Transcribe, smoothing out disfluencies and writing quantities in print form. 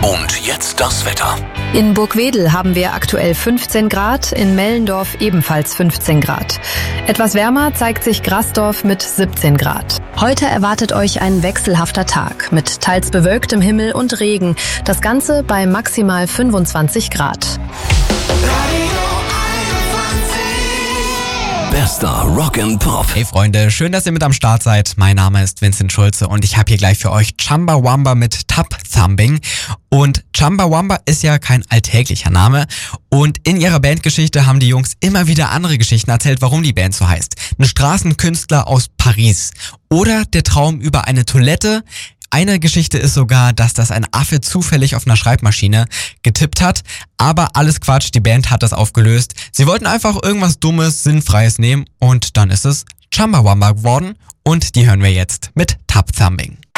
Und jetzt das Wetter. In Burgwedel haben wir aktuell 15 Grad, in Mellendorf ebenfalls 15 Grad. Etwas wärmer zeigt sich Grasdorf mit 17 Grad. Heute erwartet euch ein wechselhafter Tag mit teils bewölktem Himmel und Regen. Das Ganze bei maximal 25 Grad. Bester Rock and Pop. Hey Freunde, schön, dass ihr mit am Start seid. Mein Name ist Vincent Schulze und ich habe hier gleich für euch Chumbawamba mit Tub Thumping. Und Chumbawamba ist ja kein alltäglicher Name. Und in ihrer Bandgeschichte haben die Jungs immer wieder andere Geschichten erzählt, warum die Band so heißt. Ein Straßenkünstler aus Paris oder der Traum über eine Toilette. Eine Geschichte ist sogar, dass das ein Affe zufällig auf einer Schreibmaschine getippt hat. Aber alles Quatsch, die Band hat das aufgelöst. Sie wollten einfach irgendwas Dummes, Sinnfreies nehmen und dann ist es Chumbawamba geworden. Und die hören wir jetzt mit Tub Thumping.